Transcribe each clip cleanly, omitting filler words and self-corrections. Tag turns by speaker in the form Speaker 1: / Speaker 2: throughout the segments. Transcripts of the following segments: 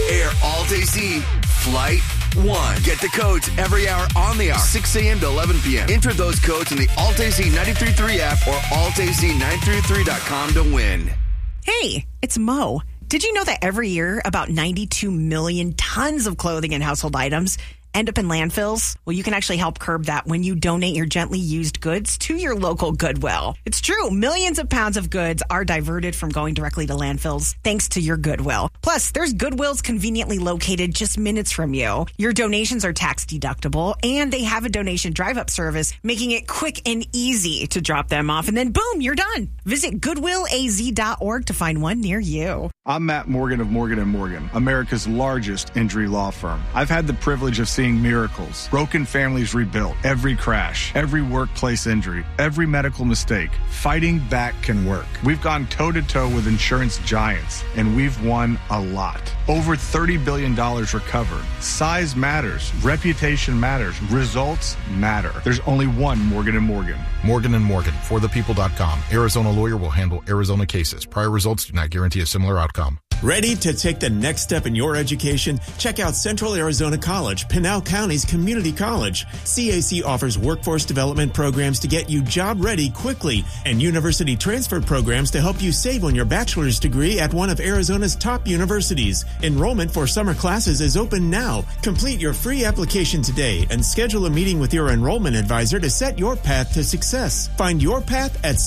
Speaker 1: Air Alt AC Flight 1. Get the codes every hour on the hour, 6 a.m. to 11 p.m. Enter those codes in the Alt AC 93.3 app or altac933.com to win.
Speaker 2: Hey, it's Mo. Did you know that every year about 92 million tons of clothing and household items end up in landfills? Well, you can actually help curb that when you donate your gently used goods to your local Goodwill. It's true. Millions of pounds of goods are diverted from going directly to landfills thanks to your Goodwill. Plus, there's Goodwills conveniently located just minutes from you. Your donations are tax deductible, and they have a donation drive-up service, making it quick and easy to drop them off. And then, boom, you're done. Visit goodwillaz.org to find one near you.
Speaker 3: I'm Matt Morgan of Morgan & Morgan, America's largest injury law firm. I've had the privilege of seeing miracles, broken families rebuilt, every crash, every workplace injury, every medical mistake. Fighting back can work. We've gone toe-to-toe with insurance giants, and we've won a lot. Over $30 billion recovered. Size matters. Reputation matters. Results matter. There's only one Morgan & Morgan.
Speaker 4: Morgan & Morgan, forthepeople.com. Arizona lawyer will handle Arizona cases. Prior results do not guarantee a similar outcome.
Speaker 5: Ready to take the next step in your education? Check out Central Arizona College, Pinal County's community college. CAC offers workforce development programs to get you job ready quickly and university transfer programs to help you save on your bachelor's degree at one of Arizona's top universities. Enrollment for summer classes is open now. Complete your free application today and schedule a meeting with your enrollment advisor to set your path to success. Find your path at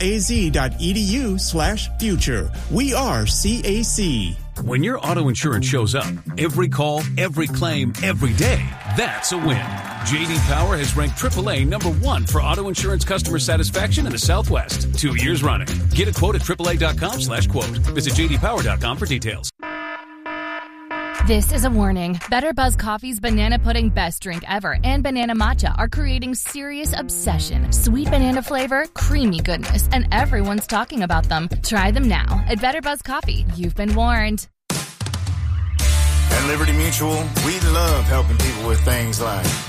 Speaker 5: centralaz.edu/future. We are CAC.
Speaker 6: When your auto insurance shows up, every call, every claim, every day, that's a win. J.D. Power has ranked AAA number 1 for auto insurance customer satisfaction in the Southwest 2 years running. Get a quote at AAA.com/quote. Visit JDPower.com for details.
Speaker 7: This is a warning. Better Buzz Coffee's Banana Pudding Best Drink Ever and Banana Matcha are creating serious obsession. Sweet banana flavor, creamy goodness, and everyone's talking about them. Try them now at Better Buzz Coffee. You've been warned.
Speaker 8: At Liberty Mutual, we love helping people with things like